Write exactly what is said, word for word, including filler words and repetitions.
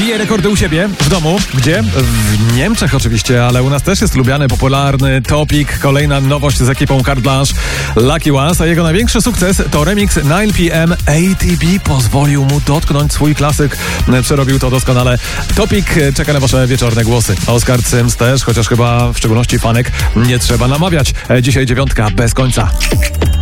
bije rekordy u siebie, w domu. Gdzie? W Niemczech oczywiście, ale u nas też jest lubiany, popularny Topic. Kolejna nowość z ekipą Carte Blanche Lucky Ones, a jego największy sukces to remix nine p m A T B. Pozwolił mu dotknąć swój klasyk. Przerobił to doskonale. Topic czeka na wasze wieczorne głosy. Oskar Cyms też, chociaż chyba w szczególności fanek nie trzeba namawiać. Dzisiaj dziewiątka bez końca.